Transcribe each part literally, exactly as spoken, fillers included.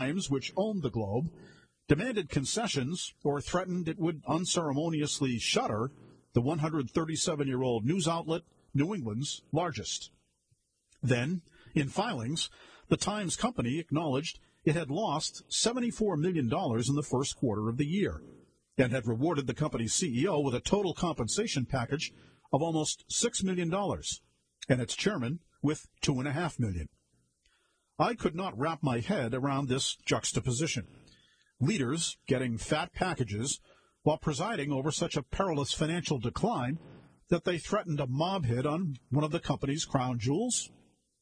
Times, which owned the Globe, demanded concessions or threatened it would unceremoniously shutter the one hundred thirty-seven-year-old news outlet, New England's largest. Then, in filings, the Times Company acknowledged it had lost seventy-four million dollars in the first quarter of the year and had rewarded the company's C E O with a total compensation package of almost six million dollars and its chairman with two point five million dollars. I could not wrap my head around this juxtaposition. Leaders getting fat packages while presiding over such a perilous financial decline that they threatened a mob hit on one of the company's crown jewels?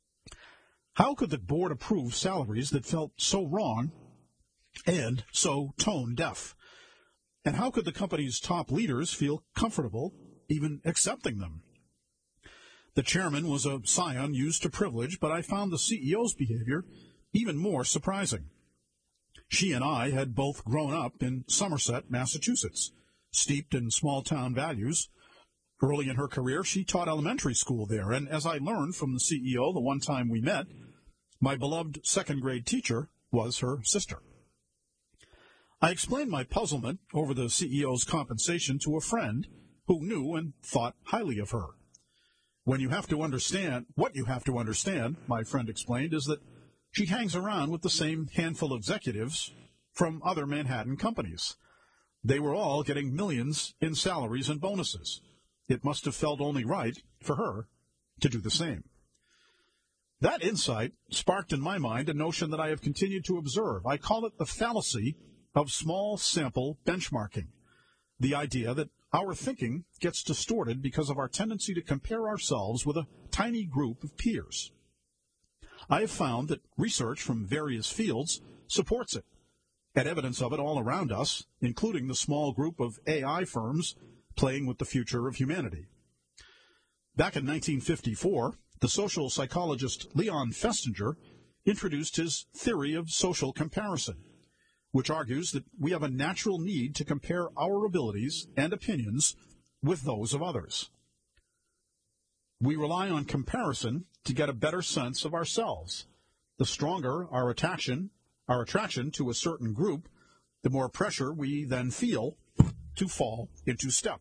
How could the board approve salaries that felt so wrong and so tone deaf? And how could the company's top leaders feel comfortable even accepting them? The chairman was a scion used to privilege, but I found the C E O's behavior even more surprising. She and I had both grown up in Somerset, Massachusetts, steeped in small-town values. Early in her career, she taught elementary school there, and as I learned from the C E O the one time we met, my beloved second-grade teacher was her sister. I explained my puzzlement over the C E O's compensation to a friend who knew and thought highly of her. When you have to understand, what you have to understand, my friend explained, is that she hangs around with the same handful of executives from other Manhattan companies. They were all getting millions in salaries and bonuses. It must have felt only right for her to do the same. That insight sparked in my mind a notion that I have continued to observe. I call it the fallacy of small sample benchmarking, the idea that our thinking gets distorted because of our tendency to compare ourselves with a tiny group of peers. I have found that research from various fields supports it, and evidence of it all around us, including the small group of A I firms playing with the future of humanity. Back in nineteen fifty-four, the social psychologist Leon Festinger introduced his theory of social comparison, which argues that we have a natural need to compare our abilities and opinions with those of others. We rely on comparison to get a better sense of ourselves. The stronger our attraction, our attraction to a certain group, the more pressure we then feel to fall into step.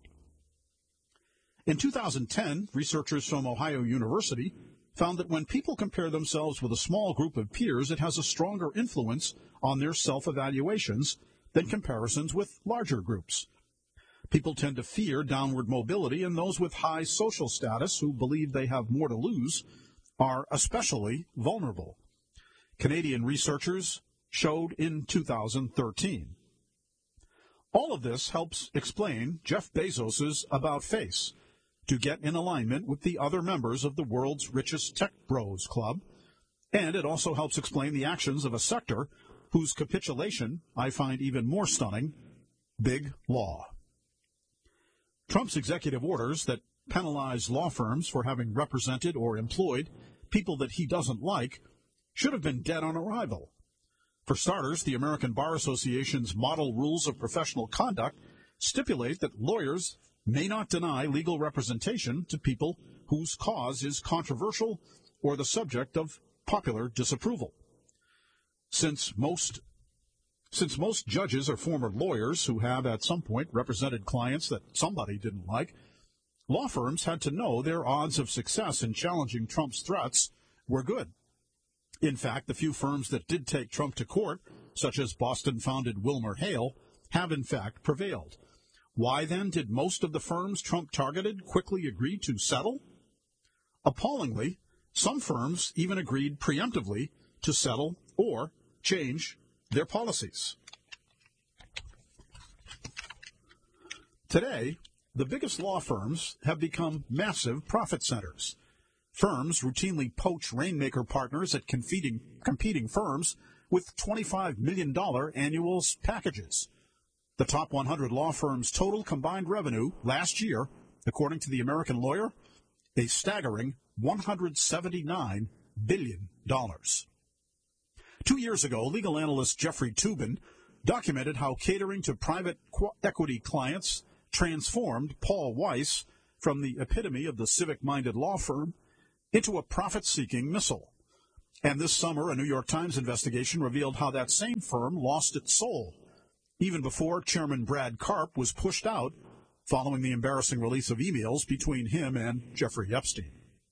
In two thousand ten, researchers from Ohio University found that when people compare themselves with a small group of peers, it has a stronger influence on their self-evaluations than comparisons with larger groups. People tend to fear downward mobility, and those with high social status who believe they have more to lose are especially vulnerable. Canadian researchers showed in two thousand thirteen. All of this helps explain Jeff Bezos's About Face, to get in alignment with the other members of the world's richest tech bros club, and it also helps explain the actions of a sector whose capitulation I find even more stunning: big law. Trump's executive orders that penalize law firms for having represented or employed people that he doesn't like should have been dead on arrival. For starters, the American Bar Association's model rules of professional conduct stipulate that lawyers may not deny legal representation to people whose cause is controversial or the subject of popular disapproval. Since most Since most judges are former lawyers who have at some point represented clients that somebody didn't like, law firms had to know their odds of success in challenging Trump's threats were good. In fact, the few firms that did take Trump to court, such as Boston-founded Wilmer Hale, have in fact prevailed. Why then did most of the firms Trump targeted quickly agree to settle? Appallingly, some firms even agreed preemptively to settle or change their policies. Today, the biggest law firms have become massive profit centers. Firms routinely poach rainmaker partners at competing, competing firms with twenty-five million dollars annual packages. The top one hundred law firms' total combined revenue last year, according to the American Lawyer, a staggering one hundred seventy-nine billion dollars. Two years ago, legal analyst Jeffrey Toobin documented how catering to private equity clients transformed Paul Weiss from the epitome of the civic-minded law firm into a profit-seeking missile. And this summer, a New York Times investigation revealed how that same firm lost its soul, even before Chairman Brad Karp was pushed out following the embarrassing release of emails between him and Jeffrey Epstein.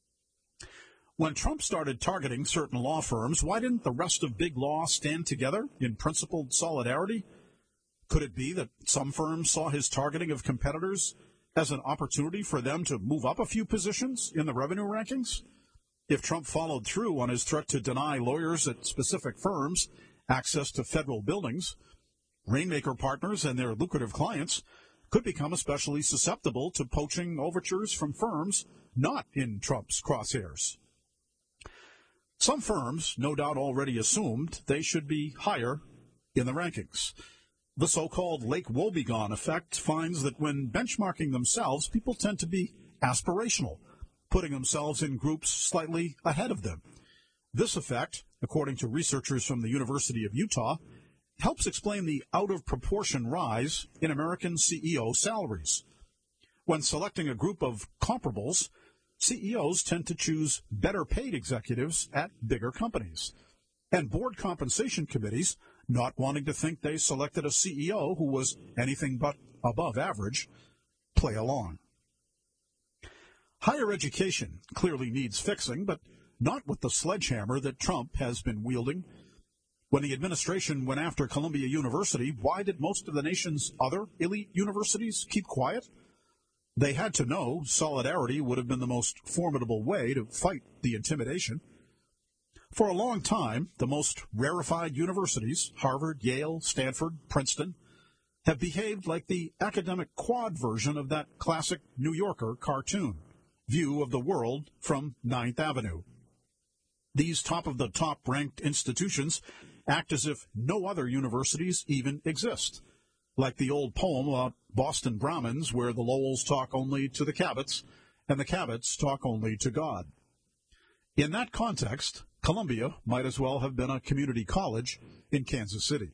When Trump started targeting certain law firms, why didn't the rest of big law stand together in principled solidarity? Could it be that some firms saw his targeting of competitors as an opportunity for them to move up a few positions in the revenue rankings? If Trump followed through on his threat to deny lawyers at specific firms access to federal buildings, Rainmaker partners and their lucrative clients could become especially susceptible to poaching overtures from firms not in Trump's crosshairs. Some firms, no doubt, already assumed they should be higher in the rankings. The so-called Lake Wobegon effect finds that when benchmarking themselves, people tend to be aspirational, putting themselves in groups slightly ahead of them. This effect, according to researchers from the University of Utah, helps explain the out-of-proportion rise in American C E O salaries. When selecting a group of comparables, C E Os tend to choose better-paid executives at bigger companies, and board compensation committees, not wanting to think they selected a C E O who was anything but above average, play along. Higher education clearly needs fixing, but not with the sledgehammer that Trump has been wielding. When the administration went after Columbia University, why did most of the nation's other elite universities keep quiet? They had to know solidarity would have been the most formidable way to fight the intimidation. For a long time, the most rarefied universities, Harvard, Yale, Stanford, Princeton, have behaved like the academic quad version of that classic New Yorker cartoon, View of the World from Ninth Avenue. These top-of-the-top ranked institutions act as if no other universities even exist, like the old poem about Boston Brahmins where the Lowells talk only to the Cabots and the Cabots talk only to God. In that context, Columbia might as well have been a community college in Kansas City.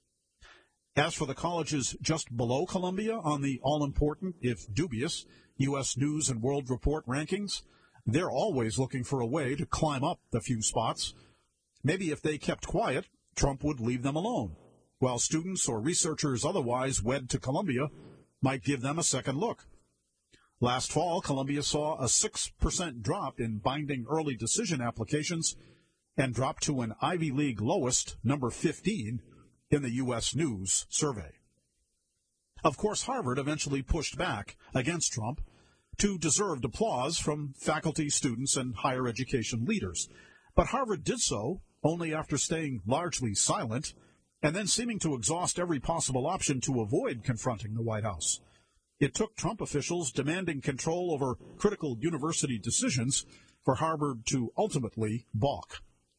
As for the colleges just below Columbia on the all-important, if dubious, U S News and World Report rankings, they're always looking for a way to climb up the few spots. Maybe if they kept quiet, Trump would leave them alone, while students or researchers otherwise wed to Columbia might give them a second look. Last fall, Columbia saw a six percent drop in binding early decision applications and dropped to an Ivy League lowest, number fifteen, in the U S News survey. Of course, Harvard eventually pushed back against Trump to deserved applause from faculty, students, and higher education leaders. But Harvard did so only after staying largely silent and then seeming to exhaust every possible option to avoid confronting the White House. It took Trump officials demanding control over critical university decisions for Harvard to ultimately balk.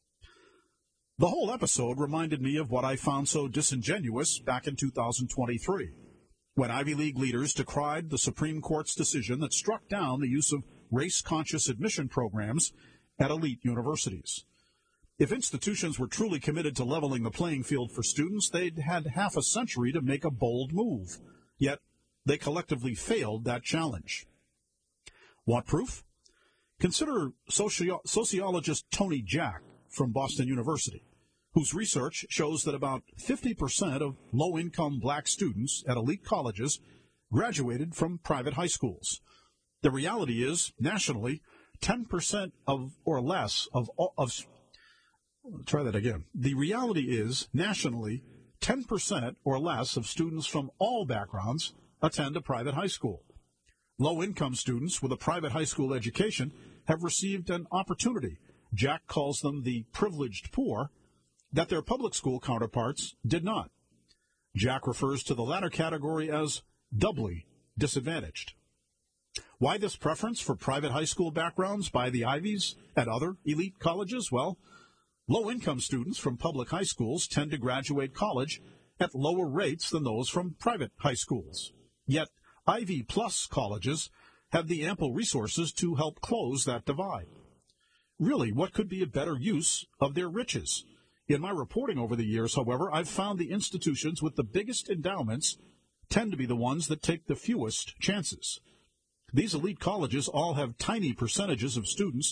The whole episode reminded me of what I found so disingenuous back in two thousand twenty-three, when Ivy League leaders decried the Supreme Court's decision that struck down the use of race-conscious admission programs at elite universities. If institutions were truly committed to leveling the playing field for students, they'd had half a century to make a bold move. Yet, they collectively failed that challenge. Want proof? Consider socio- sociologist Tony Jack from Boston University, whose research shows that about fifty percent of low-income black students at elite colleges graduated from private high schools. The reality is, nationally, ten percent of or less of of try that again. The reality is, nationally, ten percent or less of students from all backgrounds attend a private high school. Low-income students with a private high school education have received an opportunity. Jack calls them the privileged poor, that their public school counterparts did not. Jack refers to the latter category as doubly disadvantaged. Why this preference for private high school backgrounds by the Ivies and other elite colleges? Well, low-income students from public high schools tend to graduate college at lower rates than those from private high schools. Yet, Ivy Plus colleges have the ample resources to help close that divide. Really, what could be a better use of their riches? In my reporting over the years, however, I've found the institutions with the biggest endowments tend to be the ones that take the fewest chances. These elite colleges all have tiny percentages of students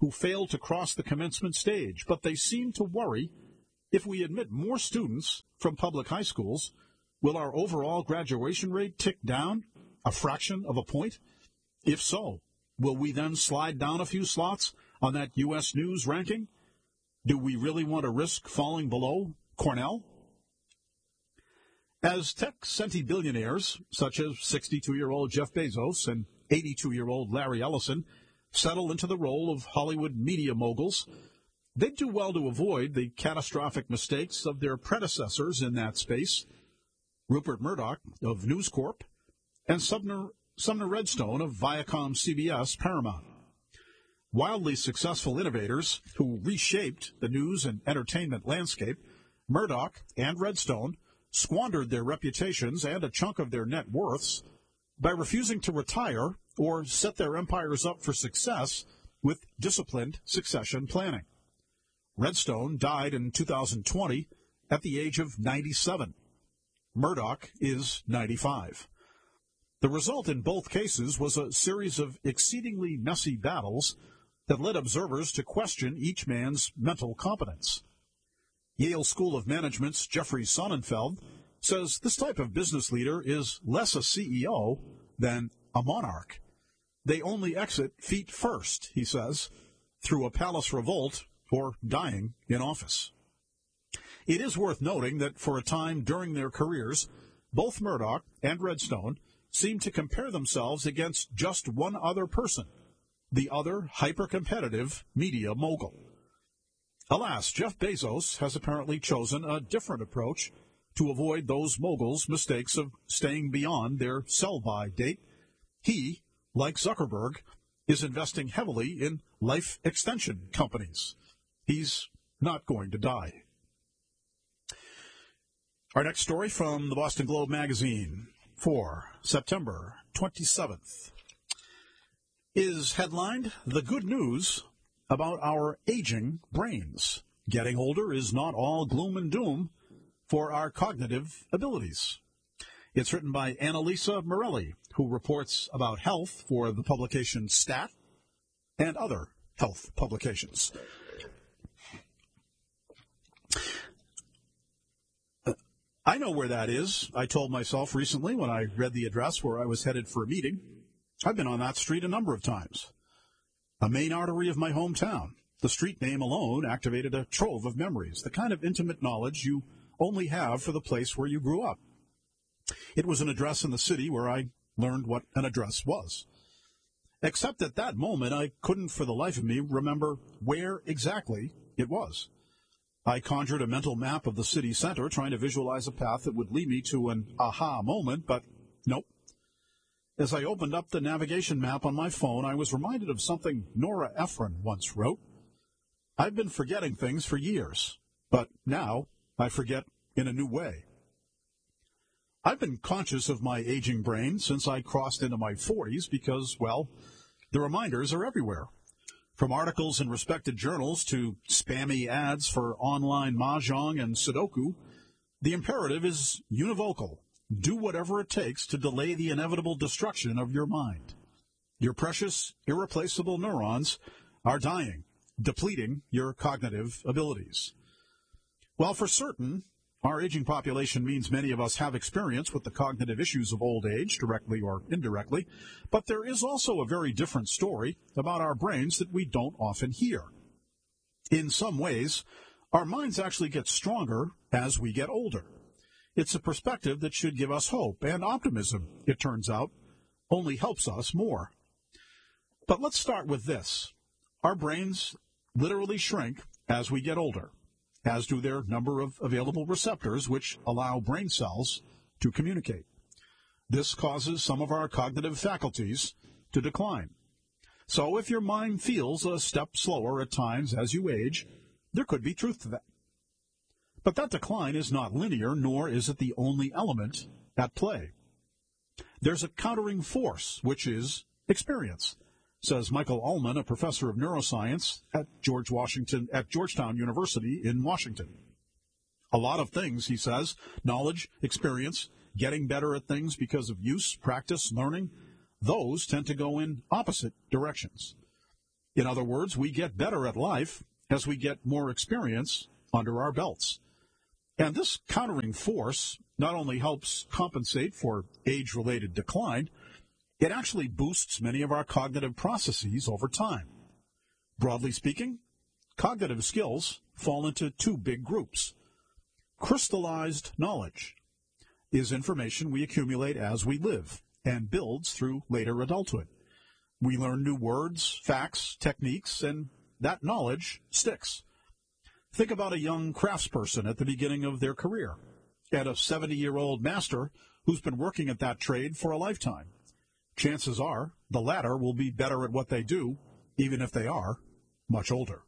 who fail to cross the commencement stage, but they seem to worry if we admit more students from public high schools, will our overall graduation rate tick down a fraction of a point? If so, will we then slide down a few slots on that U S News ranking? Do we really want to risk falling below Cornell? As tech centibillionaires, such as sixty-two-year-old Jeff Bezos and eighty-two-year-old Larry Ellison, settle into the role of Hollywood media moguls, they'd do well to avoid the catastrophic mistakes of their predecessors in that space, Rupert Murdoch of News Corp and Sumner, Sumner Redstone of Viacom C B S Paramount. Wildly successful innovators who reshaped the news and entertainment landscape, Murdoch and Redstone squandered their reputations and a chunk of their net worths by refusing to retire or set their empires up for success with disciplined succession planning. Redstone died in two thousand twenty at the age of ninety-seven. Murdoch is ninety-five. The result in both cases was a series of exceedingly messy battles that led observers to question each man's mental competence. Yale School of Management's Jeffrey Sonnenfeld says this type of business leader is less a C E O than a monarch. They only exit feet first, he says, through a palace revolt or dying in office. It is worth noting that for a time during their careers, both Murdoch and Redstone seemed to compare themselves against just one other person, the other hyper-competitive media mogul. Alas, Jeff Bezos has apparently chosen a different approach to avoid those moguls' mistakes of staying beyond their sell-by date. He, like Zuckerberg, is investing heavily in life extension companies. He's not going to die. Our next story from the Boston Globe magazine for September twenty-seventh is headlined, "The Good News About Our Aging Brains. Getting older is not all gloom and doom for our cognitive abilities." It's written by Annalisa Morelli, who reports about health for the publication Stat and other health publications. I know where that is, I told myself recently when I read the address where I was headed for a meeting. I've been on that street a number of times. A main artery of my hometown. The street name alone activated a trove of memories, the kind of intimate knowledge you only have for the place where you grew up. It was an address in the city where I learned what an address was. Except at that moment, I couldn't for the life of me remember where exactly it was. I conjured a mental map of the city center, trying to visualize a path that would lead me to an aha moment, but nope. As I opened up the navigation map on my phone, I was reminded of something Nora Ephron once wrote. I've been forgetting things for years, but now I forget in a new way. I've been conscious of my aging brain since I crossed into my forties because, well, the reminders are everywhere. From articles in respected journals to spammy ads for online mahjong and Sudoku, the imperative is univocal. Do whatever it takes to delay the inevitable destruction of your mind. Your precious, irreplaceable neurons are dying, depleting your cognitive abilities. While for certain, our aging population means many of us have experience with the cognitive issues of old age, directly or indirectly, but there is also a very different story about our brains that we don't often hear. In some ways, our minds actually get stronger as we get older. It's a perspective that should give us hope, and optimism, it turns out, only helps us more. But let's start with this. Our brains literally shrink as we get older, as do their number of available receptors which allow brain cells to communicate. This causes some of our cognitive faculties to decline. So if your mind feels a step slower at times as you age, there could be truth to that. But that decline is not linear, nor is it the only element at play. There's a countering force, which is experience, says Michael Ullman, a professor of neuroscience at George Washington at Georgetown University in Washington. A lot of things, he says, knowledge, experience, getting better at things because of use, practice, learning, those tend to go in opposite directions. In other words, we get better at life as we get more experience under our belts. And this countering force not only helps compensate for age-related decline, it actually boosts many of our cognitive processes over time. Broadly speaking, cognitive skills fall into two big groups. Crystallized knowledge is information we accumulate as we live and builds through later adulthood. We learn new words, facts, techniques, and that knowledge sticks. Think about a young craftsperson at the beginning of their career and a seventy-year-old master who's been working at that trade for a lifetime. Chances are the latter will be better at what they do, even if they are much older.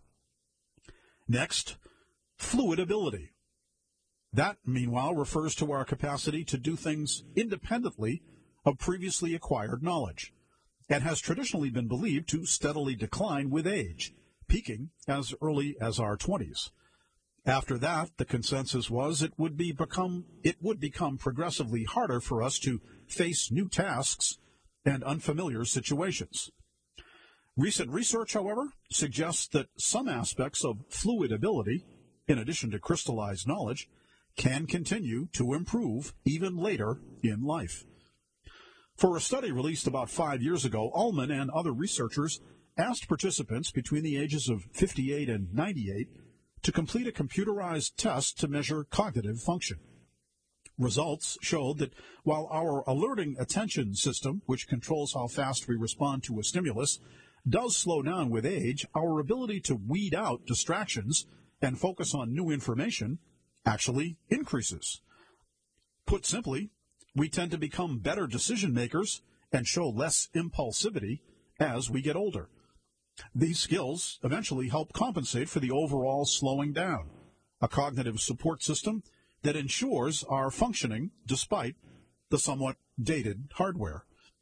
Next, fluid ability. That, meanwhile, refers to our capacity to do things independently of previously acquired knowledge, and has traditionally been believed to steadily decline with age, peaking as early as our twenties. After that, the consensus was it would be become it would become progressively harder for us to face new tasks and unfamiliar situations. Recent research, however, suggests that some aspects of fluid ability, in addition to crystallized knowledge, can continue to improve even later in life. For a study released about five years ago, Ullman and other researchers asked participants between the ages of fifty-eight and ninety-eight to complete a computerized test to measure cognitive function. Results showed that while our alerting attention system, which controls how fast we respond to a stimulus, does slow down with age, our ability to weed out distractions and focus on new information actually increases. Put simply, we tend to become better decision makers and show less impulsivity as we get older. These skills eventually help compensate for the overall slowing down, a cognitive support system that ensures our functioning despite the somewhat dated hardware.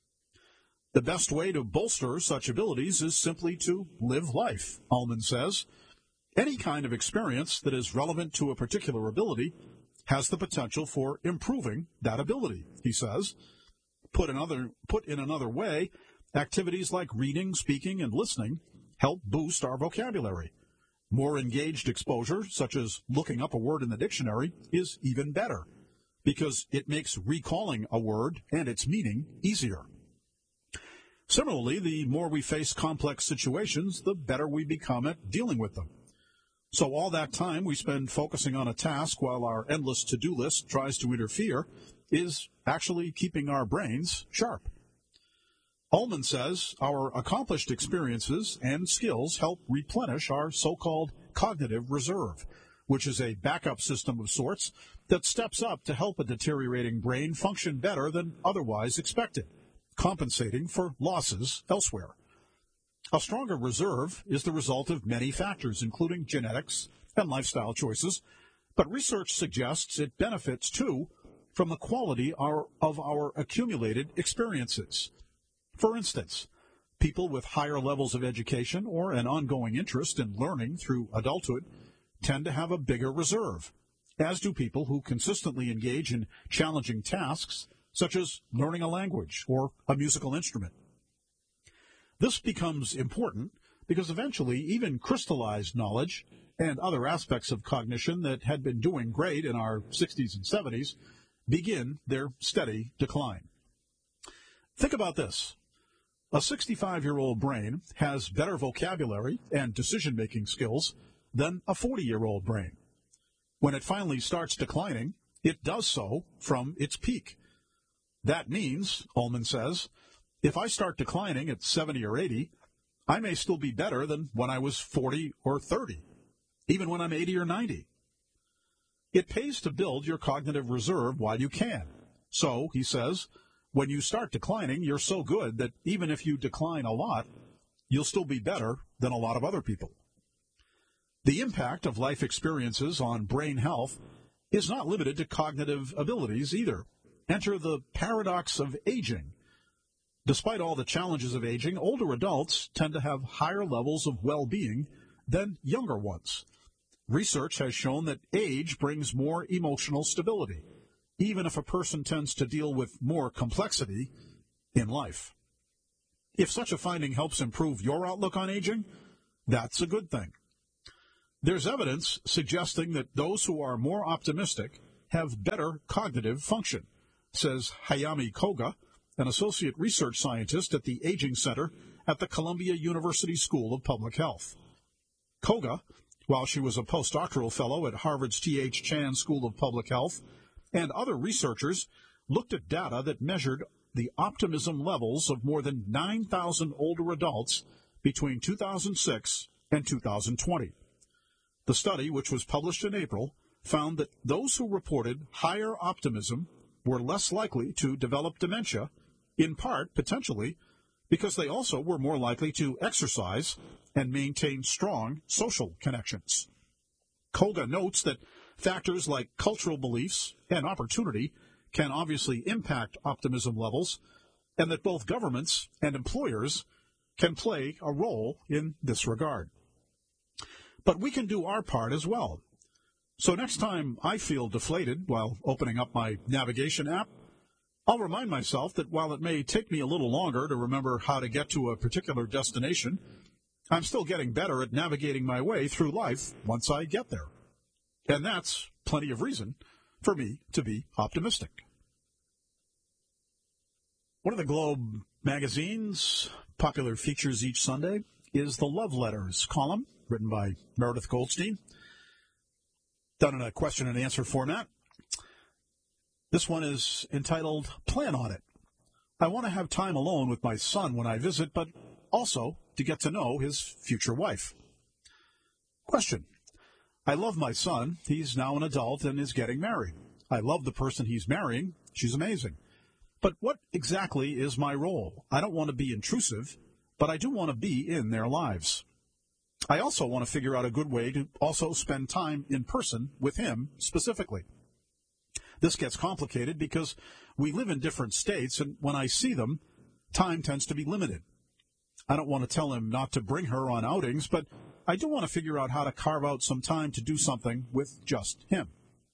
The best way to bolster such abilities is simply to live life, Ullman says. Any kind of experience that is relevant to a particular ability has the potential for improving that ability, he says. Put another, put in another way, activities like reading, speaking, and listening help boost our vocabulary. More engaged exposure, such as looking up a word in the dictionary, is even better because it makes recalling a word and its meaning easier. Similarly, the more we face complex situations, the better we become at dealing with them. So all that time we spend focusing on a task while our endless to-do list tries to interfere is actually keeping our brains sharp. Ullman says our accomplished experiences and skills help replenish our so-called cognitive reserve, which is a backup system of sorts that steps up to help a deteriorating brain function better than otherwise expected, compensating for losses elsewhere. A stronger reserve is the result of many factors, including genetics and lifestyle choices, but research suggests it benefits, too, from the quality of our accumulated experiences. For instance, people with higher levels of education or an ongoing interest in learning through adulthood tend to have a bigger reserve, as do people who consistently engage in challenging tasks, such as learning a language or a musical instrument. This becomes important because eventually even crystallized knowledge and other aspects of cognition that had been doing great in our sixties and seventies begin their steady decline. Think about this. A sixty-five-year-old brain has better vocabulary and decision-making skills than a forty-year-old brain. When it finally starts declining, it does so from its peak. That means, Ullman says, if I start declining at seventy or eighty, I may still be better than when I was forty or thirty, even when I'm eighty or ninety. It pays to build your cognitive reserve while you can. So, he says, when you start declining, you're so good that even if you decline a lot, you'll still be better than a lot of other people. The impact of life experiences on brain health is not limited to cognitive abilities either. Enter the paradox of aging. Despite all the challenges of aging, older adults tend to have higher levels of well-being than younger ones. Research has shown that age brings more emotional stability, even if a person tends to deal with more complexity in life. If such a finding helps improve your outlook on aging, that's a good thing. There's evidence suggesting that those who are more optimistic have better cognitive function, says Hayami Koga, an associate research scientist at the Aging Center at the Columbia University School of Public Health. Koga, while she was a postdoctoral fellow at Harvard's T H Chan School of Public Health, and other researchers looked at data that measured the optimism levels of more than nine thousand older adults between two thousand six and two thousand twenty. The study, which was published in April, found that those who reported higher optimism were less likely to develop dementia, in part, potentially, because they also were more likely to exercise and maintain strong social connections. Koga notes that factors like cultural beliefs and opportunity can obviously impact optimism levels, and that both governments and employers can play a role in this regard. But we can do our part as well. So next time I feel deflated while opening up my navigation app, I'll remind myself that while it may take me a little longer to remember how to get to a particular destination, I'm still getting better at navigating my way through life once I get there. And that's plenty of reason for me to be optimistic. One of the Globe magazine's popular features each Sunday is the Love Letters column, written by Meredith Goldstein, done in a question and answer format. This one is entitled, Plan on It. I want to have time alone with my son when I visit, but also to get to know his future wife. Question. I love my son. He's now an adult and is getting married. I love the person he's marrying. She's amazing. But what exactly is my role? I don't want to be intrusive, but I do want to be in their lives. I also want to figure out a good way to also spend time in person with him specifically. This gets complicated because we live in different states, and when I see them, time tends to be limited. I don't want to tell him not to bring her on outings, but I do want to figure out how to carve out some time to do something with just him.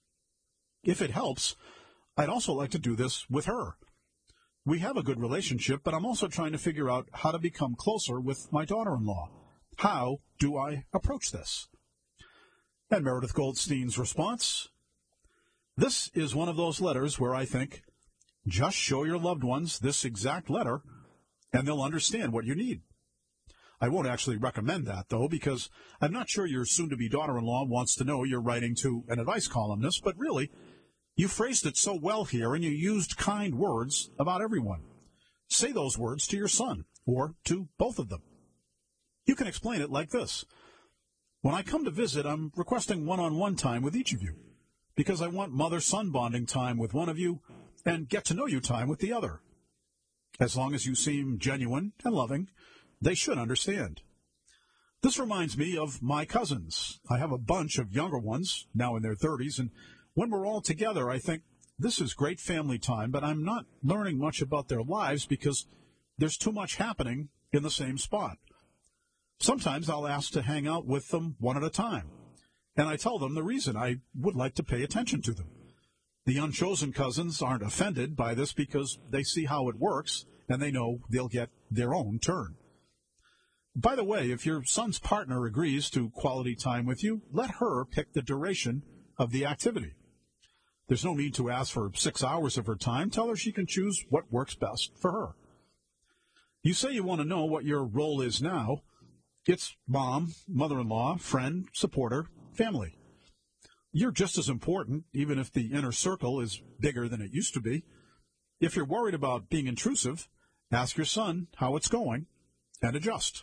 If it helps, I'd also like to do this with her. We have a good relationship, but I'm also trying to figure out how to become closer with my daughter-in-law. How do I approach this? And Meredith Goldstein's response, this is one of those letters where I think, just show your loved ones this exact letter, and they'll understand what you need. I won't actually recommend that, though, because I'm not sure your soon-to-be daughter-in-law wants to know you're writing to an advice columnist, but really, you phrased it so well here, and you used kind words about everyone. Say those words to your son, or to both of them. You can explain it like this. When I come to visit, I'm requesting one-on-one time with each of you, because I want mother-son bonding time with one of you and get-to-know-you time with the other. As long as you seem genuine and loving, they should understand. This reminds me of my cousins. I have a bunch of younger ones, now in their thirties, and when we're all together, I think, this is great family time, but I'm not learning much about their lives because there's too much happening in the same spot. Sometimes I'll ask to hang out with them one at a time, and I tell them the reason I would like to pay attention to them. The unchosen cousins aren't offended by this because they see how it works, and they know they'll get their own turn. By the way, if your son's partner agrees to quality time with you, let her pick the duration of the activity. There's no need to ask for six hours of her time. Tell her she can choose what works best for her. You say you want to know what your role is now. It's mom, mother-in-law, friend, supporter, family. You're just as important, even if the inner circle is bigger than it used to be. If you're worried about being intrusive, ask your son how it's going and adjust.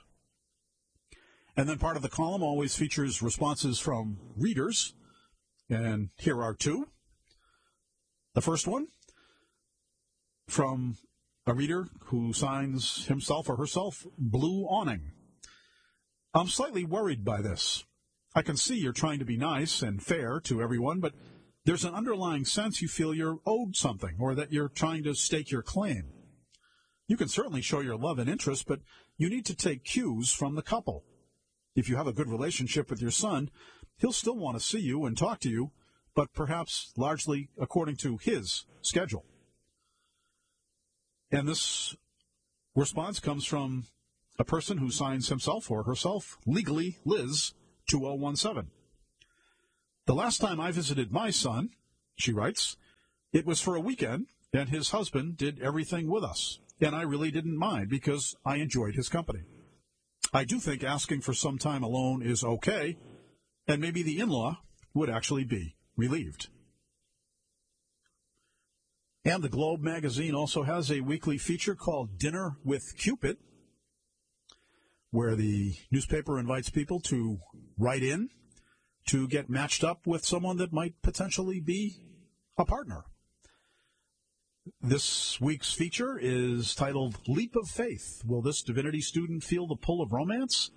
And then part of the column always features responses from readers, and here are two. The first one from a reader who signs himself or herself Blue Awning. I'm slightly worried by this. I can see you're trying to be nice and fair to everyone, but there's an underlying sense you feel you're owed something or that you're trying to stake your claim. You can certainly show your love and interest, but you need to take cues from the couple. If you have a good relationship with your son, he'll still want to see you and talk to you, but perhaps largely according to his schedule. And this response comes from a person who signs himself or herself legally Liz two oh one seven. The last time I visited my son, she writes, it was for a weekend, and his husband did everything with us, and I really didn't mind because I enjoyed his company. I do think asking for some time alone is okay, and maybe the in-law would actually be relieved. And the Globe magazine also has a weekly feature called Dinner with Cupid, where the newspaper invites people to write in to get matched up with someone that might potentially be a partner. This week's feature is titled Leap of Faith. Will this divinity student feel the pull of romance?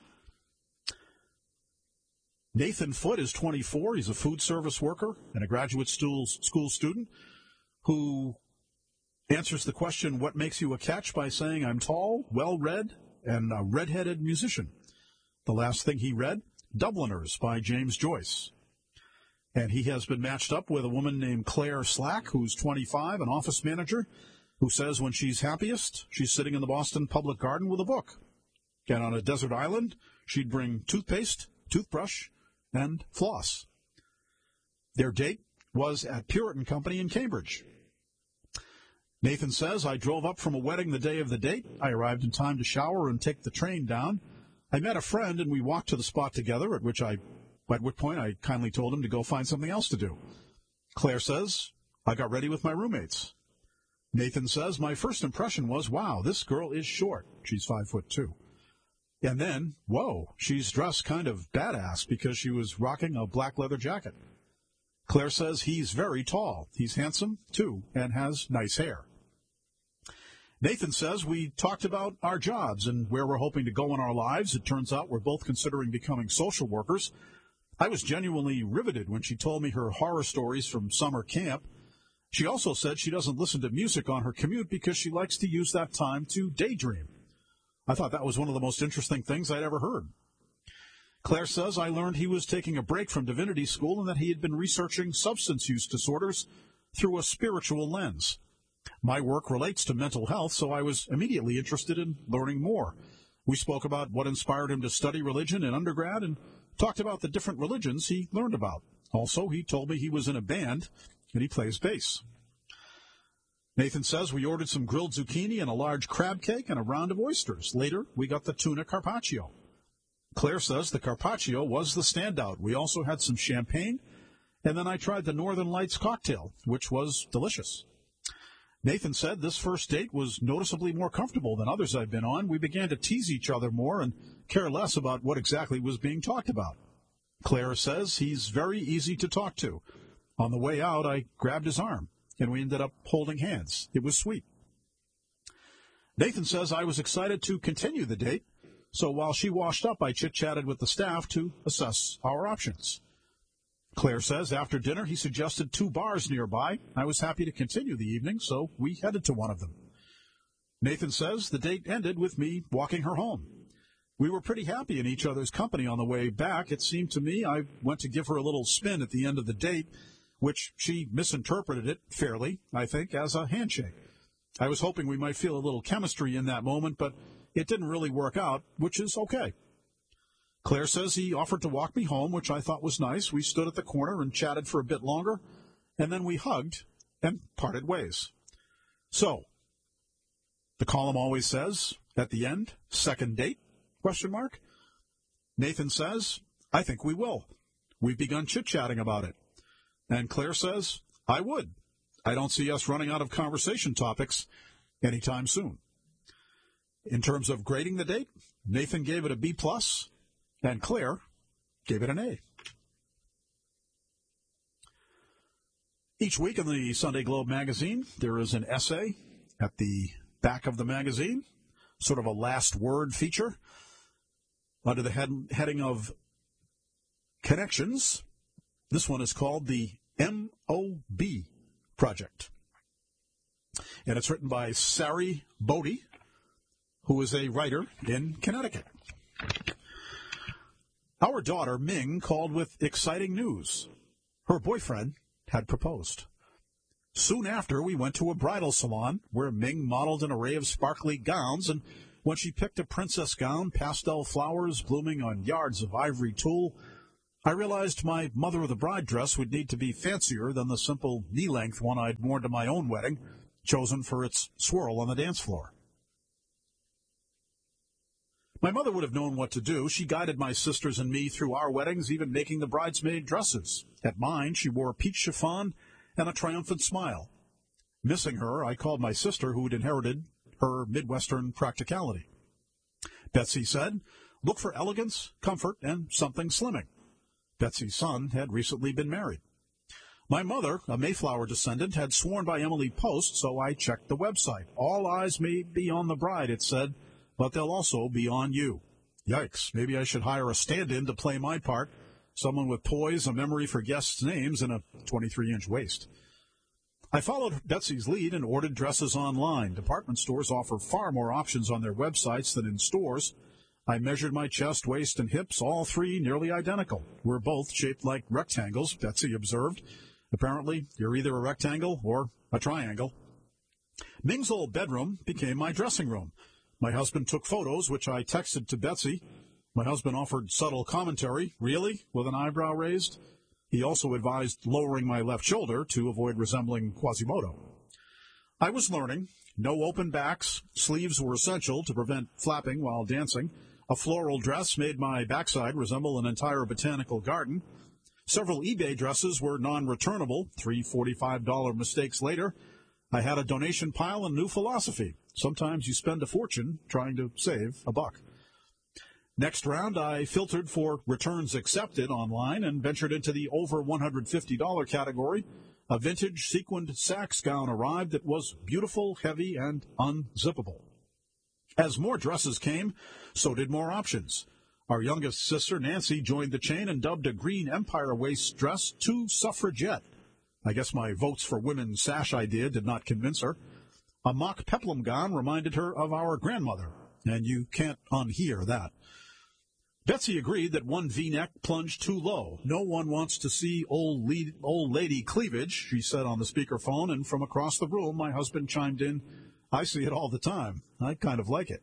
Nathan Foote is twenty-four. He's a food service worker and a graduate school student who answers the question, what makes you a catch, by saying, I'm tall, well-read, and a red-headed musician. The last thing he read, Dubliners by James Joyce. And he has been matched up with a woman named Claire Slack, who's twenty-five, an office manager, who says when she's happiest, she's sitting in the Boston Public Garden with a book. And on a desert island, she'd bring toothpaste, toothbrush, and floss. Their date was at Puritan Company in Cambridge. Nathan says, I drove up from a wedding the day of the date. I arrived in time to shower and take the train down. I met a friend and we walked to the spot together, at which I, at which point I kindly told him to go find something else to do. Claire says, I got ready with my roommates. Nathan says, my first impression was, wow, this girl is short. She's five foot two. And then, whoa, she's dressed kind of badass because she was rocking a black leather jacket. Claire says he's very tall. He's handsome, too, and has nice hair. Nathan says we talked about our jobs and where we're hoping to go in our lives. It turns out we're both considering becoming social workers. I was genuinely riveted when she told me her horror stories from summer camp. She also said she doesn't listen to music on her commute because she likes to use that time to daydream. I thought that was one of the most interesting things I'd ever heard. Claire says, I learned he was taking a break from divinity school and that he had been researching substance use disorders through a spiritual lens. My work relates to mental health, so I was immediately interested in learning more. We spoke about what inspired him to study religion in undergrad and talked about the different religions he learned about. Also, he told me he was in a band and he plays bass. Nathan says we ordered some grilled zucchini and a large crab cake and a round of oysters. Later, we got the tuna carpaccio. Claire says the carpaccio was the standout. We also had some champagne, and then I tried the Northern Lights cocktail, which was delicious. Nathan said this first date was noticeably more comfortable than others I've been on. We began to tease each other more and care less about what exactly was being talked about. Claire says he's very easy to talk to. On the way out, I grabbed his arm, and we ended up holding hands. It was sweet. Nathan says I was excited to continue the date, so while she washed up, I chit-chatted with the staff to assess our options. Claire says after dinner, he suggested two bars nearby. I was happy to continue the evening, so we headed to one of them. Nathan says the date ended with me walking her home. We were pretty happy in each other's company on the way back. It seemed to me I went to give her a little spin at the end of the date, which she misinterpreted it fairly, I think, as a handshake. I was hoping we might feel a little chemistry in that moment, but it didn't really work out, which is okay. Claire says he offered to walk me home, which I thought was nice. We stood at the corner and chatted for a bit longer, and then we hugged and parted ways. So, the column always says, at the end, second date, question mark. Nathan says, I think we will. We've begun chit-chatting about it. And Claire says, I would. I don't see us running out of conversation topics anytime soon. In terms of grading the date, Nathan gave it a B plus, and Claire gave it an A. Each week in the Sunday Globe magazine, there is an essay at the back of the magazine, sort of a last word feature, under the head, heading of Connections. This one is called the M O B Project. And it's written by Sari Bodie, who is a writer in Connecticut. Our daughter, Ming, called with exciting news. Her boyfriend had proposed. Soon after, we went to a bridal salon where Ming modeled an array of sparkly gowns, and when she picked a princess gown, pastel flowers blooming on yards of ivory tulle, I realized my mother of the bride dress would need to be fancier than the simple knee-length one I'd worn to my own wedding, chosen for its swirl on the dance floor. My mother would have known what to do. She guided my sisters and me through our weddings, even making the bridesmaid dresses. At mine, she wore peach chiffon and a triumphant smile. Missing her, I called my sister, who had inherited her Midwestern practicality. Betsy said, "Look for elegance, comfort, and something slimming." Betsy's son had recently been married. My mother, a Mayflower descendant, had sworn by Emily Post, so I checked the website. All eyes may be on the bride, it said, but they'll also be on you. Yikes, maybe I should hire a stand-in to play my part, someone with poise, a memory for guests' names, and a twenty-three inch waist. I followed Betsy's lead and ordered dresses online. Department stores offer far more options on their websites than in stores. I measured my chest, waist, and hips, all three nearly identical. We're both shaped like rectangles, Betsy observed. Apparently, you're either a rectangle or a triangle. Ming's old bedroom became my dressing room. My husband took photos, which I texted to Betsy. My husband offered subtle commentary. Really? With an eyebrow raised? He also advised lowering my left shoulder to avoid resembling Quasimodo. I was learning. No open backs. Sleeves were essential to prevent flapping while dancing. A floral dress made my backside resemble an entire botanical garden. Several eBay dresses were non-returnable. Three forty-five dollar mistakes later, I had a donation pile and new philosophy. Sometimes you spend a fortune trying to save a buck. Next round, I filtered for returns accepted online and ventured into the over one hundred fifty dollar category. A vintage sequined Saks gown arrived that was beautiful, heavy, and unzippable. As more dresses came, so did more options. Our youngest sister, Nancy, joined the chain and dubbed a green Empire waist dress too suffragette. I guess my votes for women's sash idea did not convince her. A mock peplum gown reminded her of our grandmother, and you can't unhear that. Betsy agreed that one V-neck plunged too low. No one wants to see old, lead, old lady cleavage, she said on the speakerphone, and from across the room, my husband chimed in, "I see it all the time. I kind of like it."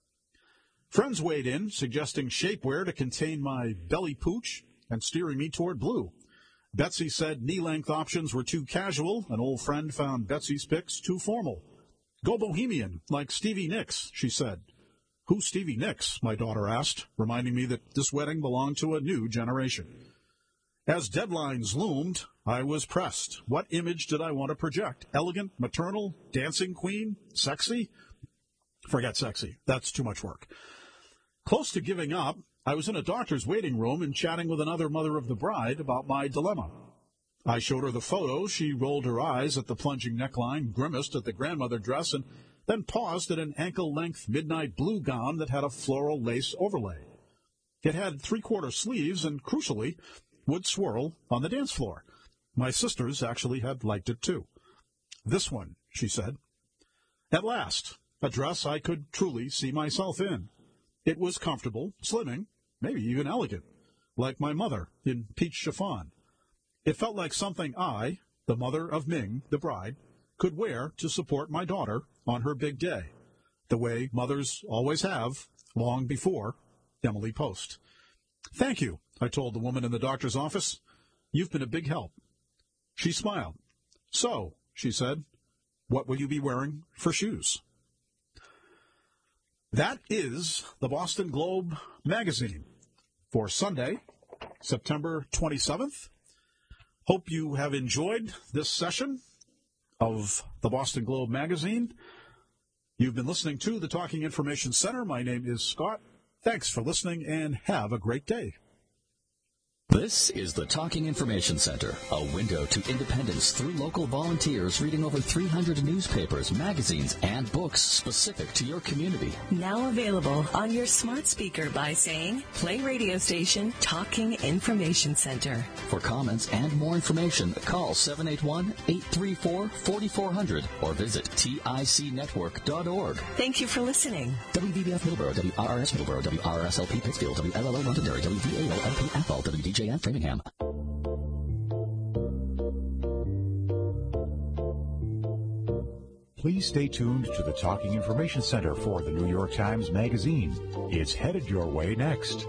Friends weighed in, suggesting shapewear to contain my belly pooch and steering me toward blue. Betsy said knee-length options were too casual. An old friend found Betsy's pics too formal. "Go bohemian, like Stevie Nicks," she said. "Who's Stevie Nicks?" my daughter asked, reminding me that this wedding belonged to a new generation. As deadlines loomed, I was pressed. What image did I want to project? Elegant, maternal, dancing queen, sexy? Forget sexy. That's too much work. Close to giving up, I was in a doctor's waiting room and chatting with another mother of the bride about my dilemma. I showed her the photo. She rolled her eyes at the plunging neckline, grimaced at the grandmother dress, and then paused at an ankle-length midnight blue gown that had a floral lace overlay. It had three-quarter sleeves and, crucially, would swirl on the dance floor. My sisters actually had liked it, too. "This one," she said. At last, a dress I could truly see myself in. It was comfortable, slimming, maybe even elegant, like my mother in peach chiffon. It felt like something I, the mother of Ming, the bride, could wear to support my daughter on her big day, the way mothers always have, long before Emily Post. "Thank you," I told the woman in the doctor's office. "You've been a big help." She smiled. "So," she said, "what will you be wearing for shoes?" That is the Boston Globe magazine for Sunday, September twenty-seventh. Hope you have enjoyed this session of the Boston Globe magazine. You've been listening to the Talking Information Center. My name is Scott. Thanks for listening and have a great day. This is the Talking Information Center, a window to independence through local volunteers reading over three hundred newspapers, magazines, and books specific to your community. Now available on your smart speaker by saying, play radio station Talking Information Center. For comments and more information, call seven eight one, eight three four, four four zero zero or visit tic network dot org. Thank you for listening. W B B F Middleborough, W R R S Middleborough, W R R S L P Pittsfield, W L L O Londonderry, W V A O L P Athol, W D J and Framingham. Please stay tuned to the Talking Information Center for the New York Times Magazine. It's headed your way next.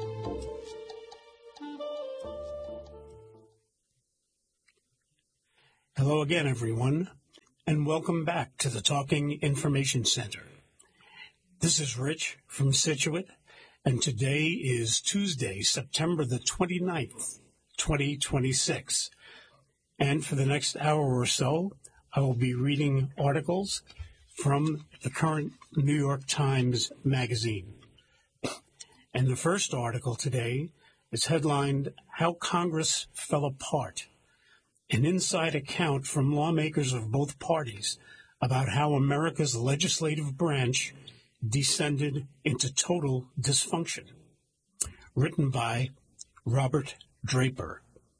Hello again, everyone, and welcome back to the Talking Information Center. This is Rich from Scituate, and today is Tuesday, September the twenty-ninth, twenty twenty-six. And for the next hour or so, I will be reading articles from the current New York Times Magazine. And the first article today is headlined, How Congress Fell Apart, an inside account from lawmakers of both parties about how America's legislative branch descended into total dysfunction. Written by Robert Draper.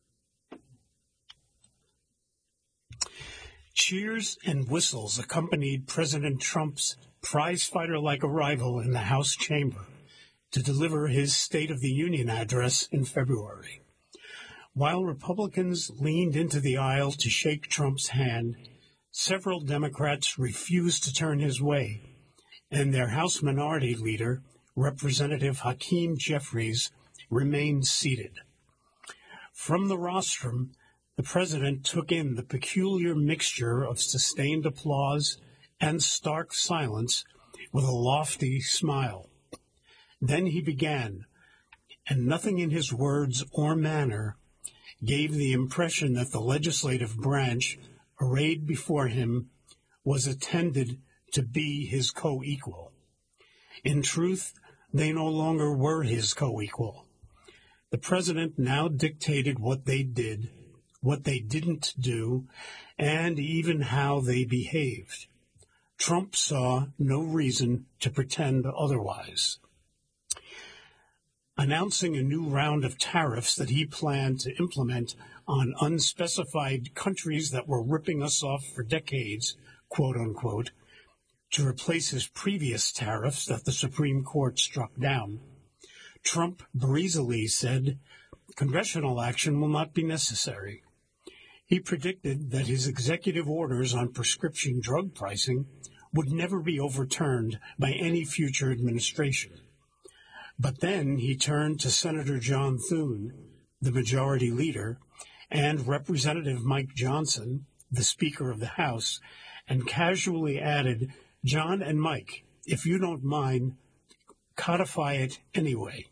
Cheers and whistles accompanied President Trump's prizefighter-like arrival in the House chamber to deliver his State of the Union address in February. While Republicans leaned into the aisle to shake Trump's hand, several Democrats refused to turn his way, and their House Minority Leader, Representative Hakeem Jeffries, remained seated. From the rostrum, the president took in the peculiar mixture of sustained applause and stark silence with a lofty smile. Then he began, and nothing in his words or manner gave the impression that the legislative branch arrayed before him was intended to be his co-equal. In truth, they no longer were his co-equal. The president now dictated what they did, what they didn't do, and even how they behaved. Trump saw no reason to pretend otherwise. Announcing a new round of tariffs that he planned to implement on unspecified countries that were ripping us off for decades, quote unquote, to replace his previous tariffs that the Supreme Court struck down, Trump breezily said, congressional action will not be necessary. He predicted that his executive orders on prescription drug pricing would never be overturned by any future administration. But then he turned to Senator John Thune, the majority leader, and Representative Mike Johnson, the Speaker of the House, and casually added, John and Mike, if you don't mind, codify it anyway.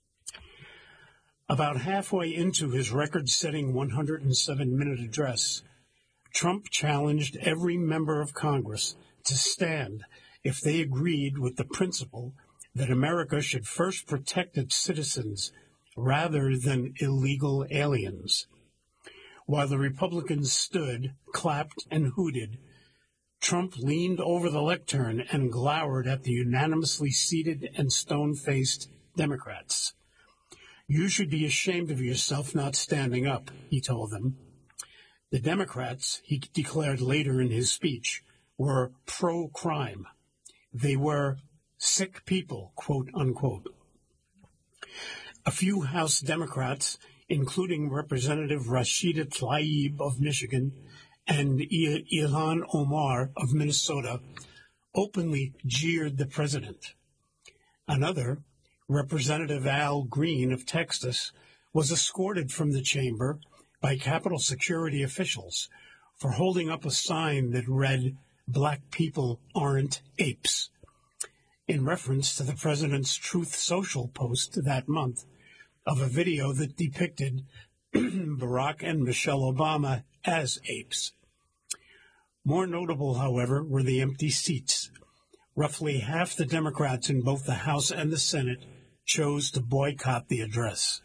About halfway into his record-setting one hundred seven minute address, Trump challenged every member of Congress to stand if they agreed with the principle that America should first protect its citizens rather than illegal aliens. While the Republicans stood, clapped, and hooted, Trump leaned over the lectern and glowered at the unanimously seated and stone-faced Democrats. You should be ashamed of yourself not standing up, he told them. The Democrats, he declared later in his speech, were pro-crime. They were sick people, quote unquote. A few House Democrats, including Representative Rashida Tlaib of Michigan and Ilhan Omar of Minnesota, openly jeered the president. Another, Representative Al Green of Texas, was escorted from the chamber by Capitol security officials for holding up a sign that read, Black people aren't apes, in reference to the president's Truth Social post that month of a video that depicted Barack and Michelle Obama as apes. More notable, however, were the empty seats. Roughly half the Democrats in both the House and the Senate chose to boycott the address.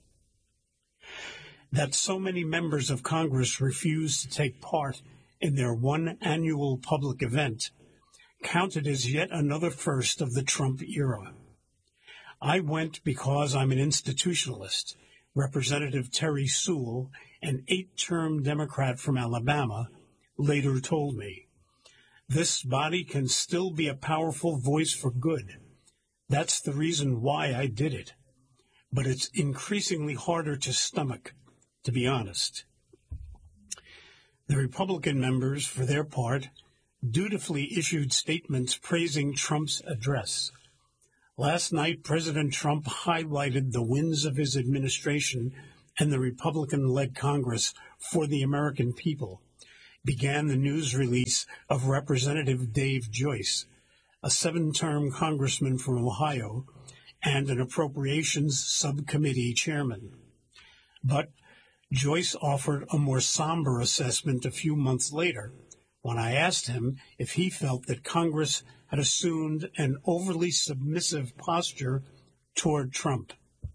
That so many members of Congress refused to take part in their one annual public event counted as yet another first of the Trump era. I went because I'm an institutionalist, Representative Terry Sewell, an eight-term Democrat from Alabama, later told me. This body can still be a powerful voice for good. That's the reason why I did it. But it's increasingly harder to stomach, to be honest. The Republican members, for their part, dutifully issued statements praising Trump's address. Last night, President Trump highlighted the wins of his administration and the Republican-led Congress for the American people. Began the news release of Representative Dave Joyce, a seven-term congressman from Ohio and an appropriations subcommittee chairman. But Joyce offered a more somber assessment a few months later when I asked him if he felt that Congress had assumed an overly submissive posture toward Trump.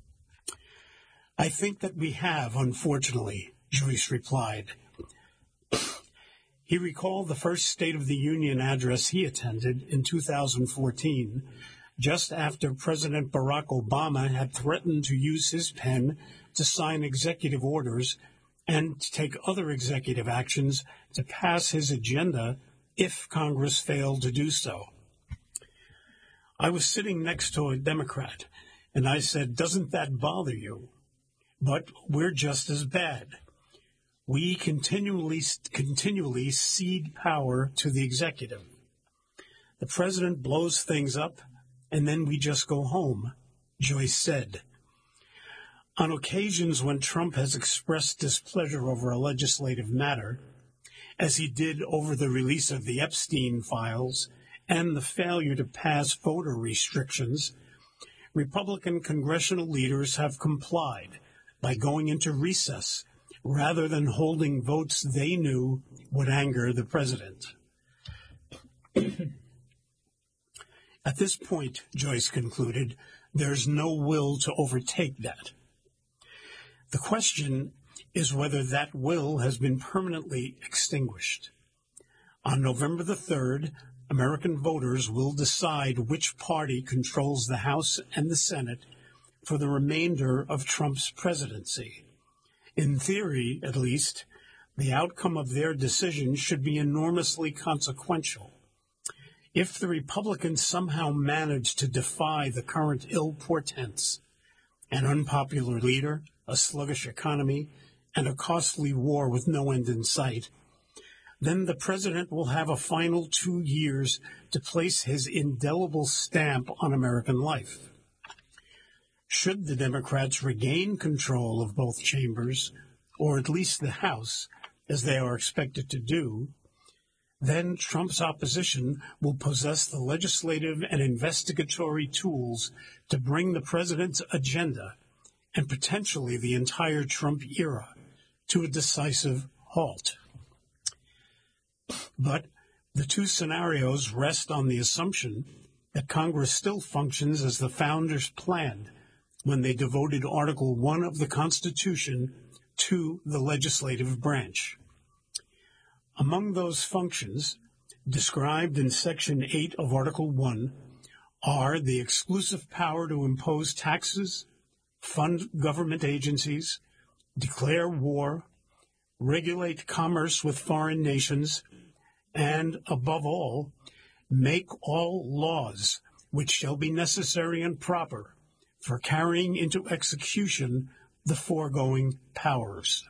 I think that we have, unfortunately, Joyce replied. He recalled the first State of the Union address he attended in two thousand fourteen, just after President Barack Obama had threatened to use his pen to sign executive orders and to take other executive actions to pass his agenda if Congress failed to do so. I was sitting next to a Democrat, and I said, "Doesn't that bother you? But we're just as bad. We continually, continually cede power to the executive. The president blows things up, and then we just go home," Joyce said. On occasions when Trump has expressed displeasure over a legislative matter, as he did over the release of the Epstein files and the failure to pass voter restrictions, Republican congressional leaders have complied by going into recess rather than holding votes they knew would anger the president. At this point, Joyce concluded, there's no will to overtake that. The question is whether that will has been permanently extinguished. On November the third, American voters will decide which party controls the House and the Senate for the remainder of Trump's presidency. In theory, at least, the outcome of their decision should be enormously consequential. If the Republicans somehow manage to defy the current ill portents, an unpopular leader, a sluggish economy, and a costly war with no end in sight, then the president will have a final two years to place his indelible stamp on American life. Should the Democrats regain control of both chambers, or at least the House, as they are expected to do, then Trump's opposition will possess the legislative and investigatory tools to bring the president's agenda and potentially the entire Trump era to a decisive halt. But the two scenarios rest on the assumption that Congress still functions as the founders planned when they devoted Article one of the Constitution to the legislative branch. Among those functions described in Section eight of Article one are the exclusive power to impose taxes, fund government agencies, declare war, regulate commerce with foreign nations, and, above all, make all laws which shall be necessary and proper for carrying into execution the foregoing powers.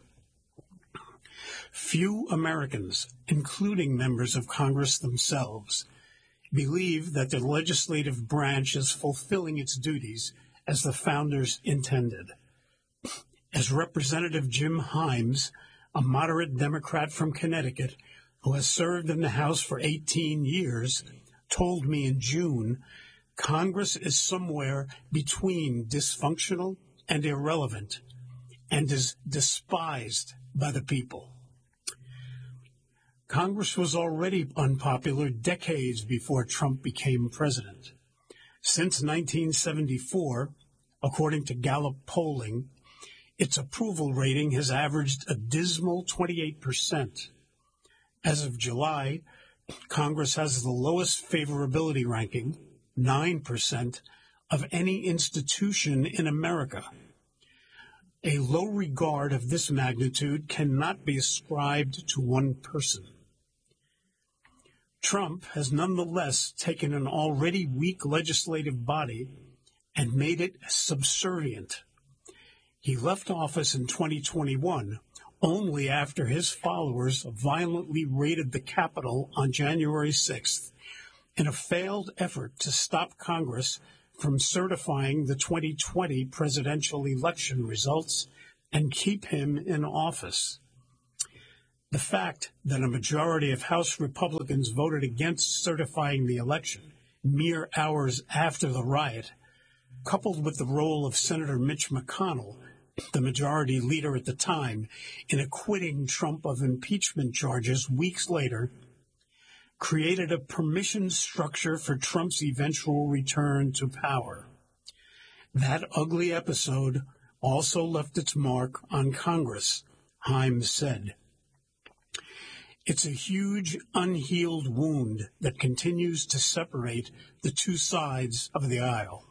Few Americans, including members of Congress themselves, believe that the legislative branch is fulfilling its duties as the founders intended. As Representative Jim Himes, a moderate Democrat from Connecticut who has served in the House for eighteen years, told me in June, Congress is somewhere between dysfunctional and irrelevant and is despised by the people. Congress was already unpopular decades before Trump became president. Since nineteen seventy-four, according to Gallup polling, its approval rating has averaged a dismal twenty-eight percent. As of July, Congress has the lowest favorability ranking, nine percent, of any institution in America. A low regard of this magnitude cannot be ascribed to one person. Trump has nonetheless taken an already weak legislative body and made it subservient. He left office in twenty twenty-one, only after his followers violently raided the Capitol on January sixth in a failed effort to stop Congress from certifying the twenty twenty presidential election results and keep him in office. The fact that a majority of House Republicans voted against certifying the election mere hours after the riot, coupled with the role of Senator Mitch McConnell, the majority leader at the time, in acquitting Trump of impeachment charges weeks later, created a permission structure for Trump's eventual return to power. That ugly episode also left its mark on Congress, Himes said. It's a huge, unhealed wound that continues to separate the two sides of the aisle.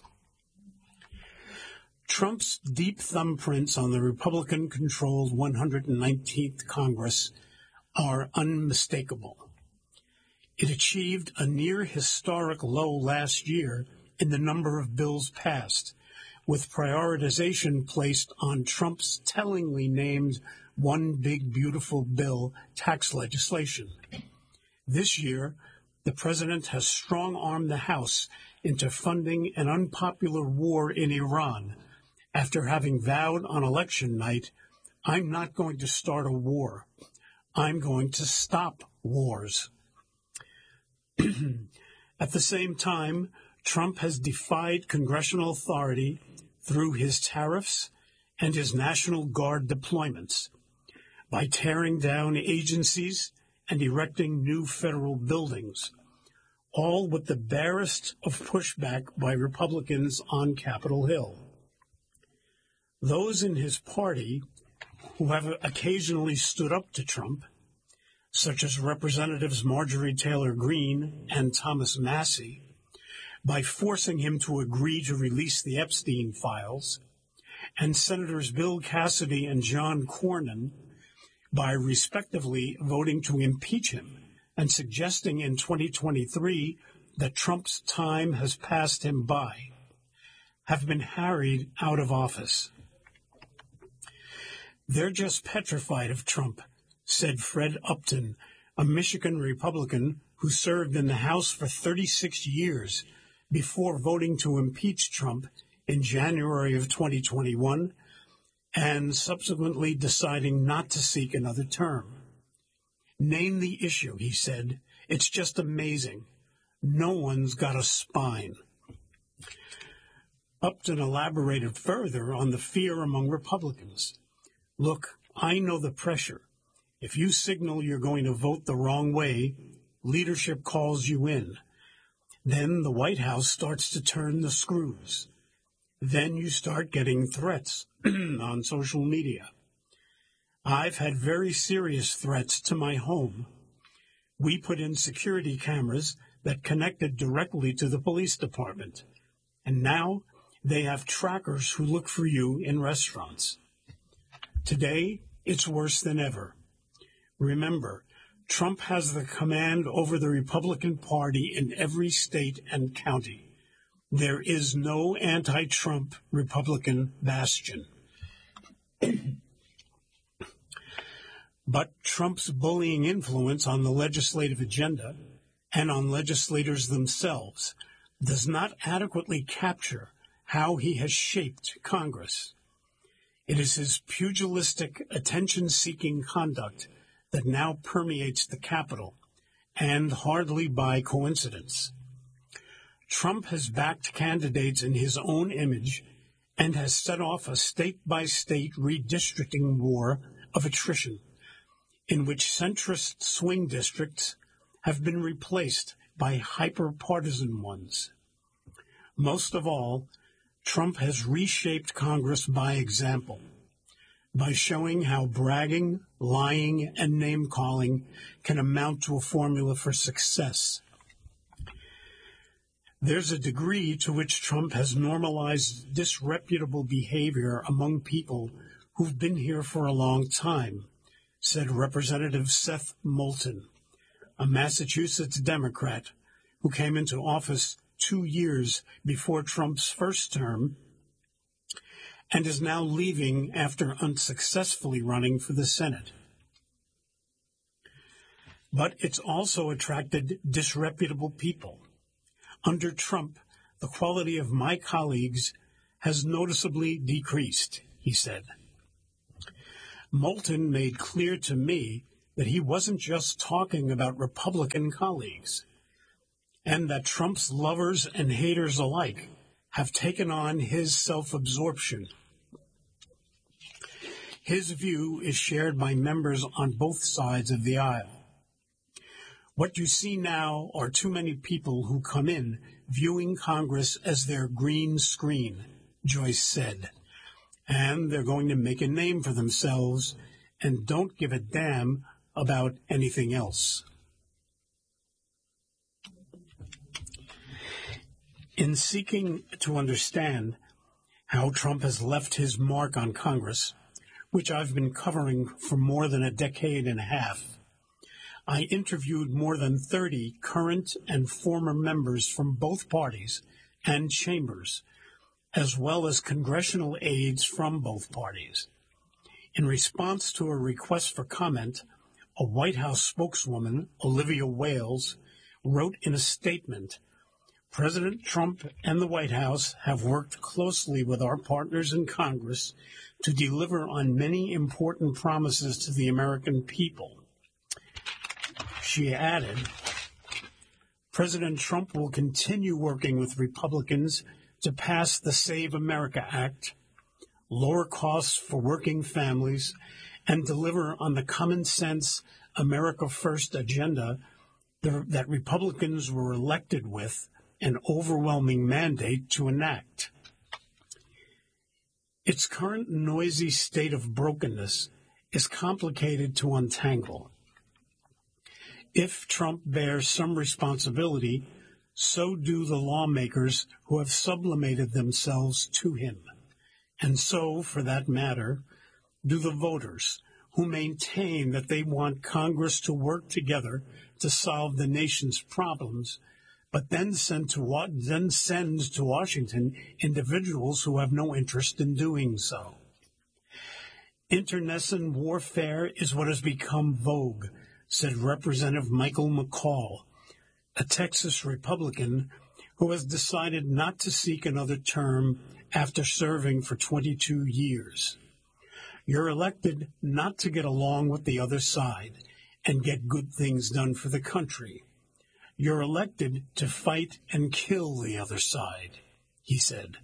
Trump's deep thumbprints on the Republican-controlled one hundred nineteenth Congress are unmistakable. It achieved a near-historic low last year in the number of bills passed, with prioritization placed on Trump's tellingly named One Big Beautiful Bill tax legislation. This year, the president has strong-armed the House into funding an unpopular war in Iran after having vowed on election night, "I'm not going to start a war. I'm going to stop wars." At the same time, Trump has defied congressional authority through his tariffs and his National Guard deployments by tearing down agencies and erecting new federal buildings, all with the barest of pushback by Republicans on Capitol Hill. Those in his party who have occasionally stood up to Trump, such as Representatives Marjorie Taylor Greene and Thomas Massie, by forcing him to agree to release the Epstein files, and Senators Bill Cassidy and John Cornyn, by respectively voting to impeach him and suggesting in twenty twenty-three that Trump's time has passed him by, have been harried out of office. They're just petrified of Trump, said Fred Upton, a Michigan Republican who served in the House for thirty-six years before voting to impeach Trump in January of twenty twenty-one and subsequently deciding not to seek another term. Name the issue, he said. It's just amazing. No one's got a spine. Upton elaborated further on the fear among Republicans. Look, I know the pressure. If you signal you're going to vote the wrong way, leadership calls you in. Then the White House starts to turn the screws. Then you start getting threats on social media. I've had very serious threats to my home. We put in security cameras that connected directly to the police department. And now they have trackers who look for you in restaurants. Today, it's worse than ever. Remember, Trump has the command over the Republican Party in every state and county. There is no anti-Trump Republican bastion. But Trump's bullying influence on the legislative agenda and on legislators themselves does not adequately capture how he has shaped Congress. It is his pugilistic, attention-seeking conduct that now permeates the Capitol, and hardly by coincidence. Trump has backed candidates in his own image and has set off a state-by-state redistricting war of attrition, in which centrist swing districts have been replaced by hyper-partisan ones. Most of all, Trump has reshaped Congress by example, by showing how bragging, lying, and name-calling can amount to a formula for success. There's a degree to which Trump has normalized disreputable behavior among people who've been here for a long time, said Representative Seth Moulton, a Massachusetts Democrat who came into office two years before Trump's first term and is now leaving after unsuccessfully running for the Senate. But it's also attracted disreputable people. Under Trump, the quality of my colleagues has noticeably decreased, he said. Moulton made clear to me that he wasn't just talking about Republican colleagues, and that Trump's lovers and haters alike have taken on his self-absorption. His view is shared by members on both sides of the aisle. What you see now are too many people who come in viewing Congress as their green screen, Joyce said, and they're going to make a name for themselves and don't give a damn about anything else. In seeking to understand how Trump has left his mark on Congress, which I've been covering for more than a decade and a half, I interviewed more than thirty current and former members from both parties and chambers, as well as congressional aides from both parties. In response to a request for comment, a White House spokeswoman, Olivia Wales, wrote in a statement, "President Trump and the White House have worked closely with our partners in Congress to deliver on many important promises to the American people." She added, "President Trump will continue working with Republicans to pass the Save America Act, lower costs for working families, and deliver on the common sense America First agenda that Republicans were elected with an overwhelming mandate to enact." Its current noisy state of brokenness is complicated to untangle. If Trump bears some responsibility, so do the lawmakers who have sublimated themselves to him. And so, for that matter, do the voters who maintain that they want Congress to work together to solve the nation's problems, but then send to, then send to Washington individuals who have no interest in doing so. Internecine warfare is what has become vogue, said Representative Michael McCall, a Texas Republican who has decided not to seek another term after serving for twenty-two years. You're elected not to get along with the other side and get good things done for the country. You're elected to fight and kill the other side, he said.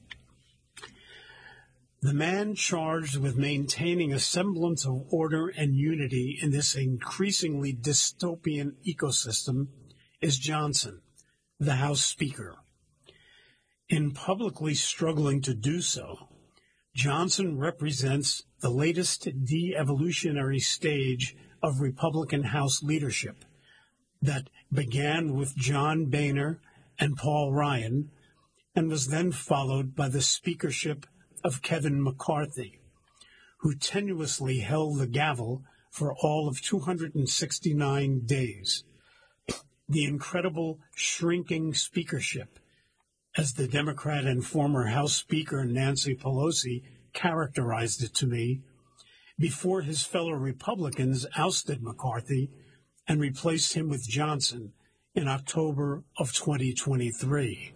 The man charged with maintaining a semblance of order and unity in this increasingly dystopian ecosystem is Johnson, the House Speaker. In publicly struggling to do so, Johnson represents the latest de-evolutionary stage of Republican House leadership that began with John Boehner and Paul Ryan and was then followed by the speakership of Kevin McCarthy, who tenuously held the gavel for all of two hundred sixty-nine days. The incredible shrinking speakership, as the Democrat and former House Speaker Nancy Pelosi characterized it to me, before his fellow Republicans ousted McCarthy and replaced him with Johnson in October of twenty twenty-three.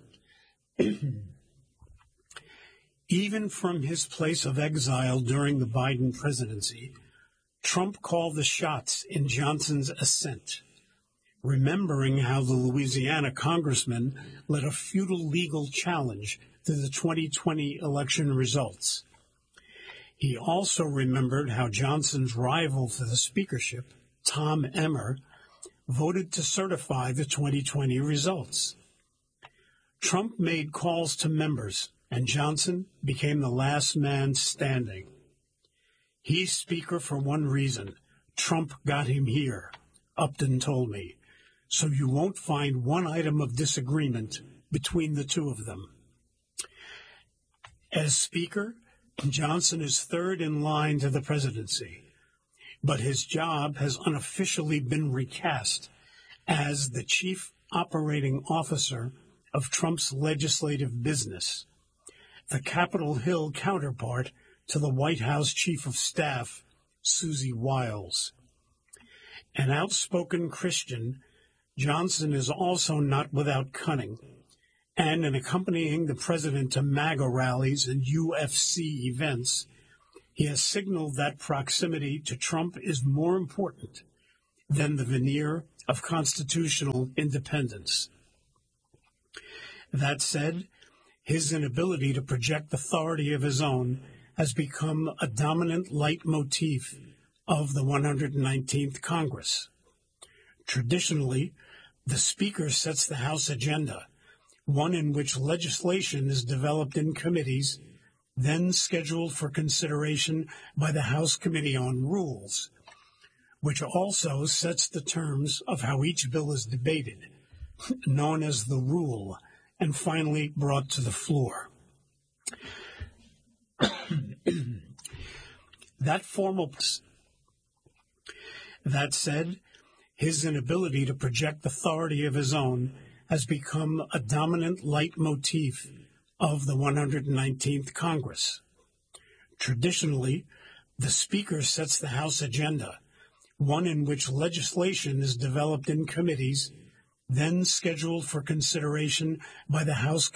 Even from his place of exile during the Biden presidency, Trump called the shots in Johnson's ascent, remembering how the Louisiana congressman led a futile legal challenge to the twenty twenty election results. He also remembered how Johnson's rival for the speakership, Tom Emmer, voted to certify the twenty twenty results. Trump made calls to members, and Johnson became the last man standing. He's Speaker for one reason. Trump got him here, Upton told me, so you won't find one item of disagreement between the two of them. As Speaker, Johnson is third in line to the presidency, but his job has unofficially been recast as the chief operating officer of Trump's legislative business, the Capitol Hill counterpart to the White House Chief of Staff, Susie Wiles. An outspoken Christian, Johnson is also not without cunning, and in accompanying the president to MAGA rallies and U F C events, he has signaled that proximity to Trump is more important than the veneer of constitutional independence. That said, his inability to project authority of his own has become a dominant leitmotif of the one hundred nineteenth Congress. Traditionally, the Speaker sets the House agenda, one in which legislation is developed in committees, then scheduled for consideration by the House Committee on Rules, which also sets the terms of how each bill is debated, known as the rule, and finally brought to the floor. That formal... That said, his inability to project authority of his own has become a dominant leitmotif of the one hundred nineteenth Congress. Traditionally, the Speaker sets the House agenda, one in which legislation is developed in committees, then scheduled for consideration by the House